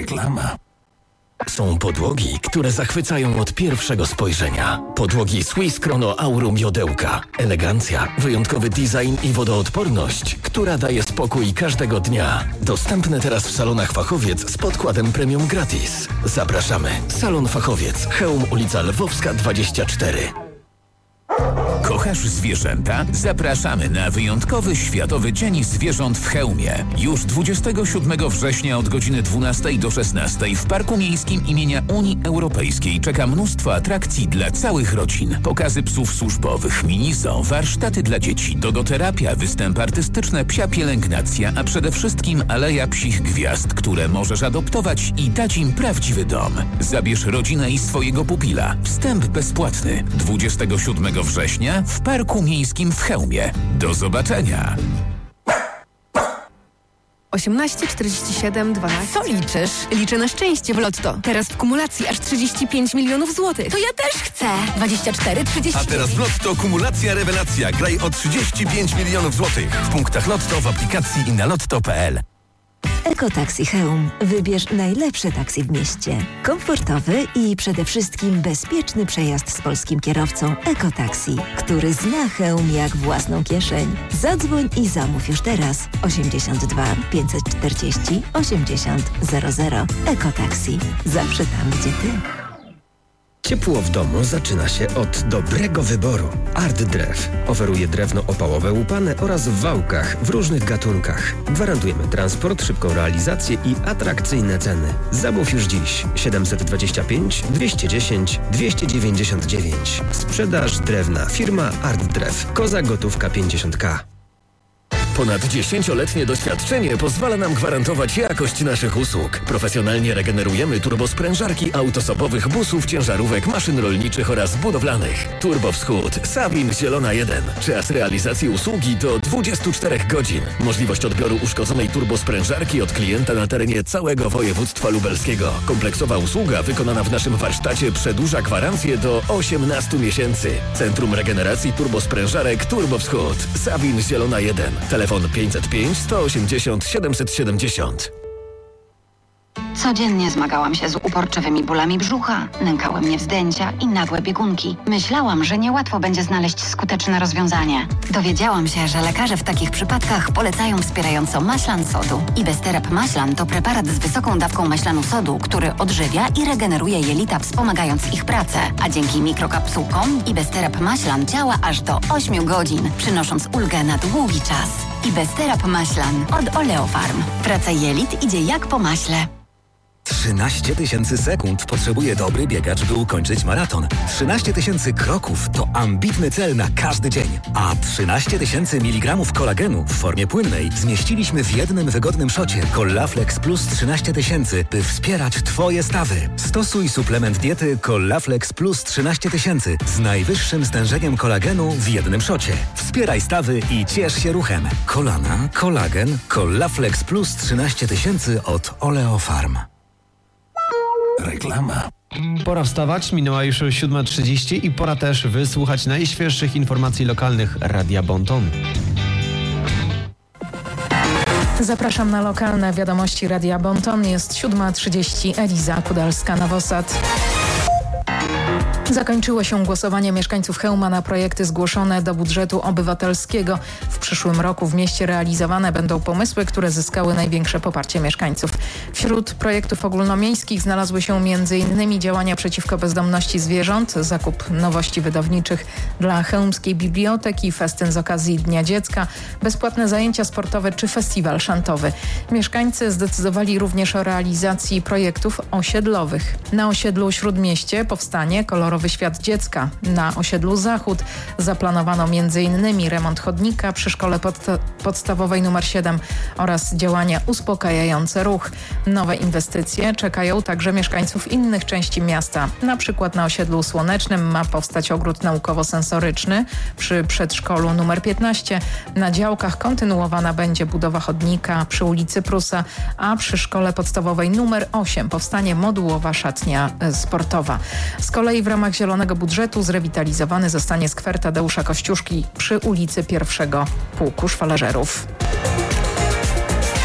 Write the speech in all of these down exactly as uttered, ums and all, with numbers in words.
Reklama. Są podłogi, które zachwycają od pierwszego spojrzenia. Podłogi Swiss Chrono Aurum Jodełka. Elegancja, wyjątkowy design i wodoodporność, która daje spokój każdego dnia. Dostępne teraz w salonach Fachowiec z podkładem premium gratis. Zapraszamy. Salon Fachowiec. Chełm, ulica Lwowska dwadzieścia cztery. Kochasz zwierzęta? Zapraszamy na wyjątkowy Światowy Dzień Zwierząt w Chełmie. Już dwudziestego siódmego września od godziny dwunastej do szesnastej w Parku Miejskim imienia Unii Europejskiej czeka mnóstwo atrakcji dla całych rodzin. Pokazy psów służbowych, mini-zoo, warsztaty dla dzieci, dogoterapia, występy artystyczne, psia pielęgnacja, a przede wszystkim Aleja Psich Gwiazd, które możesz adoptować i dać im prawdziwy dom. Zabierz rodzinę i swojego pupila. Wstęp bezpłatny. dwudziestego siódmego września w Parku Miejskim w Chełmie. Do zobaczenia! osiemnaście, czterdzieści siedem, dwanaście. Co liczysz? Liczę na szczęście w Lotto. Teraz w kumulacji aż trzydzieści pięć milionów złotych. To ja też chcę! dwadzieścia cztery, trzydzieści. A teraz w Lotto kumulacja rewelacja. Graj o trzydzieści pięć milionów złotych. W punktach Lotto, w aplikacji i na lotto kropka p l. Ekotaxi Chełm. Wybierz najlepsze taksi w mieście. Komfortowy i przede wszystkim bezpieczny przejazd z polskim kierowcą. Ekotaxi, który zna Chełm jak własną kieszeń. Zadzwoń i zamów już teraz. osiemdziesiąt dwa, pięćset czterdzieści, osiemdziesiąt zero zero. Ekotaxi. Zawsze tam, gdzie ty. Ciepło w domu zaczyna się od dobrego wyboru. Art Drew oferuje drewno opałowe łupane oraz w wałkach w różnych gatunkach. Gwarantujemy transport, szybką realizację i atrakcyjne ceny. Zamów już dziś. siedemset dwadzieścia pięć, dwieście dziesięć, dwieście dziewięćdziesiąt dziewięć. Sprzedaż drewna. Firma Art Drew. Koza gotówka pięćdziesiąt ka. Ponad dziesięcioletnie doświadczenie pozwala nam gwarantować jakość naszych usług. Profesjonalnie regenerujemy turbosprężarki autosobowych busów, ciężarówek, maszyn rolniczych oraz budowlanych. Turbo Wschód, Sabin Zielona jeden. Czas realizacji usługi do dwudziestu czterech godzin. Możliwość odbioru uszkodzonej turbosprężarki od klienta na terenie całego województwa lubelskiego. Kompleksowa usługa wykonana w naszym warsztacie przedłuża gwarancję do osiemnastu miesięcy. Centrum Regeneracji Turbosprężarek Turbo Wschód, Sabin Zielona jeden. Telefon pięćset pięć, sto osiemdziesiąt, siedemset siedemdziesiąt. Codziennie zmagałam się z uporczywymi bólami brzucha, nękały mnie wzdęcia i nagłe biegunki. Myślałam, że niełatwo będzie znaleźć skuteczne rozwiązanie. Dowiedziałam się, że lekarze w takich przypadkach polecają wspierająco maślan sodu. Ibesterap maślan to preparat z wysoką dawką maślanu sodu, który odżywia i regeneruje jelita, wspomagając ich pracę. A dzięki mikrokapsułkom Ibesterap maślan działa aż do ośmiu godzin, przynosząc ulgę na długi czas. Ibesterap maślan od Oleofarm. Praca jelit idzie jak po maśle. trzynaście tysięcy sekund potrzebuje dobry biegacz, by ukończyć maraton. trzynaście tysięcy kroków to ambitny cel na każdy dzień. A trzynaście tysięcy miligramów kolagenu w formie płynnej zmieściliśmy w jednym wygodnym szocie Collaflex Plus trzynaście tysięcy, by wspierać Twoje stawy. Stosuj suplement diety Collaflex Plus trzynaście tysięcy z najwyższym stężeniem kolagenu w jednym szocie. Wspieraj stawy i ciesz się ruchem. Kolana, kolagen, Collaflex Plus trzynaście tysięcy od Oleofarm. Reklama. Pora wstawać, minęła już siódma trzydzieści i pora też wysłuchać najświeższych informacji lokalnych Radia Bonton. Zapraszam na lokalne wiadomości Radia Bonton. Jest siódma trzydzieści. Eliza Kudalska-Nowosad. Zakończyło się głosowanie mieszkańców Chełma na projekty zgłoszone do budżetu obywatelskiego. W przyszłym roku w mieście realizowane będą pomysły, które zyskały największe poparcie mieszkańców. Wśród projektów ogólnomiejskich znalazły się między innymi działania przeciwko bezdomności zwierząt, zakup nowości wydawniczych dla chełmskiej biblioteki, festyn z okazji Dnia Dziecka, bezpłatne zajęcia sportowe czy festiwal szantowy. Mieszkańcy zdecydowali również o realizacji projektów osiedlowych. Na osiedlu Śródmieście powstanie kolorowy Świat Dziecka. Na osiedlu Zachód zaplanowano między innymi remont chodnika przy szkole podsta- podstawowej numer siedem oraz działania uspokajające ruch. Nowe inwestycje czekają także mieszkańców innych części miasta. Na przykład na osiedlu Słonecznym ma powstać ogród naukowo-sensoryczny przy przedszkolu numer piętnaście. Na działkach kontynuowana będzie budowa chodnika przy ulicy Prusa, a przy szkole podstawowej numer osiem powstanie modułowa szatnia sportowa. Z kolei w ramach zielonego budżetu zrewitalizowany zostanie skwer Tadeusza Kościuszki przy ulicy pierwszego Pułku Szwależerów.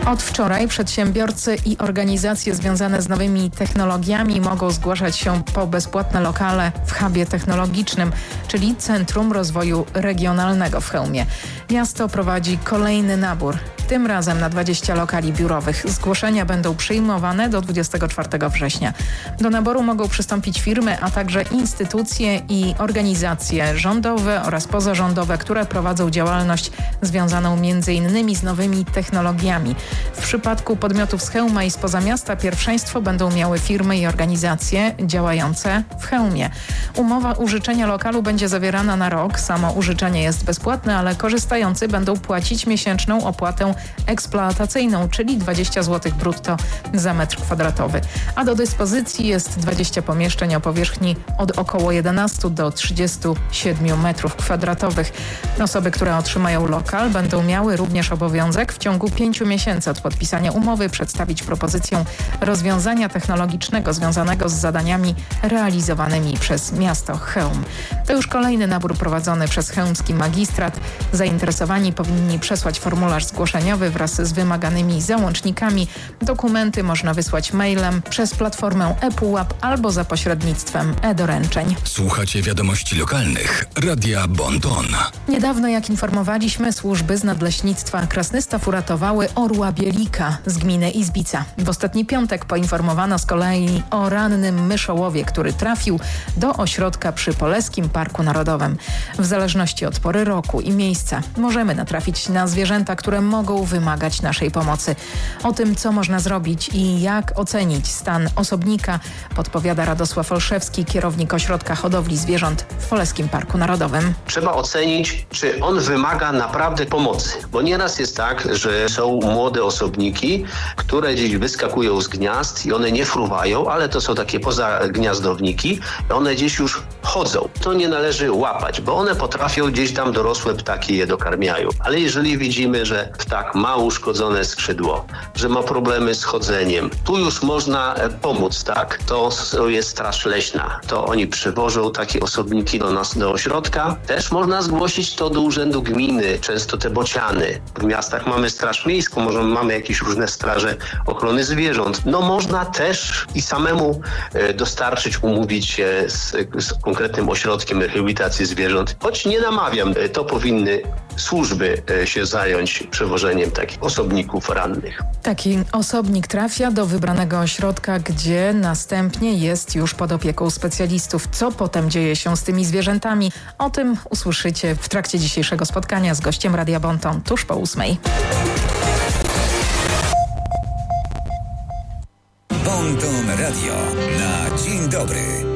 Od wczoraj przedsiębiorcy i organizacje związane z nowymi technologiami mogą zgłaszać się po bezpłatne lokale w hubie technologicznym, czyli Centrum Rozwoju Regionalnego w Chełmie. Miasto prowadzi kolejny nabór, tym razem na dwadzieścia lokali biurowych. Zgłoszenia będą przyjmowane do dwudziestego czwartego września. Do naboru mogą przystąpić firmy, a także instytucje i organizacje rządowe oraz pozarządowe, które prowadzą działalność związaną między innymi z nowymi technologiami. W przypadku podmiotów z Chełma i spoza miasta pierwszeństwo będą miały firmy i organizacje działające w Chełmie. Umowa użyczenia lokalu będzie zawierana na rok. Samo użyczenie jest bezpłatne, ale korzystający będą płacić miesięczną opłatę eksploatacyjną, czyli dwadzieścia złotych brutto za metr kwadratowy. A do dyspozycji jest dwadzieścia pomieszczeń o powierzchni od około jedenastu do trzydziestu siedmiu metrów kwadratowych. Osoby, które otrzymają lokal, będą miały również obowiązek w ciągu pięciu miesięcy od podpisania umowy przedstawić propozycję rozwiązania technologicznego związanego z zadaniami realizowanymi przez miasto Chełm. To już kolejny nabór prowadzony przez chełmski magistrat. Zainteresowani powinni przesłać formularz zgłoszeniowy wraz z wymaganymi załącznikami. Dokumenty można wysłać mailem przez platformę ePUAP albo za pośrednictwem e-doręczeń. Słuchacie wiadomości lokalnych. Radia Bonton. Niedawno, jak informowaliśmy, służby z nadleśnictwa Krasnystaw uratowały orła bielika z gminy Izbica. W ostatni piątek poinformowano z kolei o rannym myszołowie, który trafił do ośrodka przy Poleskim Parku Narodowym. W zależności od pory roku i miejsca możemy natrafić na zwierzęta, które mogą wymagać naszej pomocy. O tym, co można zrobić i jak ocenić stan osobnika, podpowiada Radosław Olszewski, kierownik ośrodka hodowli zwierząt w Poleskim Parku Narodowym. Trzeba ocenić, czy on wymaga naprawdę pomocy, bo nieraz jest tak, że są młode osobniki, które gdzieś wyskakują z gniazd i one nie fruwają, ale to są takie pozagniazdowniki, one gdzieś już chodzą. To nie należy łapać, bo one potrafią gdzieś tam dorosłe ptaki je dokarmiają. Ale jeżeli widzimy, że ptak ma uszkodzone skrzydło, że ma problemy z chodzeniem, tu już można pomóc, tak? To jest straż leśna. To oni przywożą takie osobniki do nas, do ośrodka. Też można zgłosić to do urzędu gminy, często te bociany. W miastach mamy straż miejską, może mamy jakieś różne straże ochrony zwierząt. No można też i samemu dostarczyć, umówić się z, z konkretnym ośrodkiem rehabilitacji zwierząt. Choć nie namawiam, to powinny służby się zająć przewożeniem takich osobników rannych. Taki osobnik trafia do wybranego ośrodka, gdzie następnie jest już pod opieką specjalistów. Co potem dzieje się z tymi zwierzętami? O tym usłyszycie w trakcie dzisiejszego spotkania z gościem Radia Bonton tuż po ósmej. Bonton Radio na dzień dobry.